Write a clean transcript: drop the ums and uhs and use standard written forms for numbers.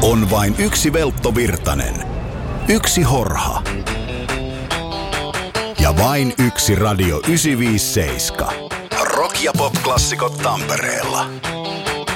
On vain yksi Veltto Virtanen, yksi Horha ja vain yksi Radio 957. Rock- ja pop-klassikot Tampereella.